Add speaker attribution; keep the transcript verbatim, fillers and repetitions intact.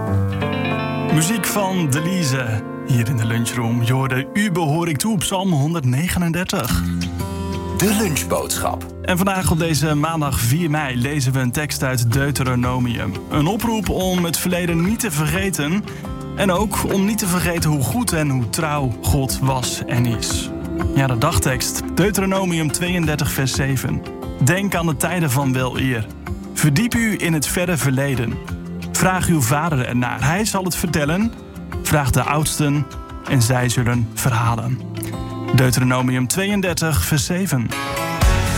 Speaker 1: Muziek van Delise, hier in de lunchroom. Je hoorde U behoor ik toe op Psalm honderdnegenendertig.
Speaker 2: De lunchboodschap.
Speaker 1: En vandaag op deze maandag vier mei lezen we een tekst uit Deuteronomium. Een oproep om het verleden niet te vergeten. En ook om niet te vergeten hoe goed en hoe trouw God was en is. Ja, de dagtekst. Deuteronomium tweeëndertig vers zeven. Denk aan de tijden van weleer. Verdiep u in het verre verleden. Vraag uw vader ernaar. Hij zal het vertellen. Vraag de oudsten en zij zullen verhalen. Deuteronomium tweeëndertig vers zeven.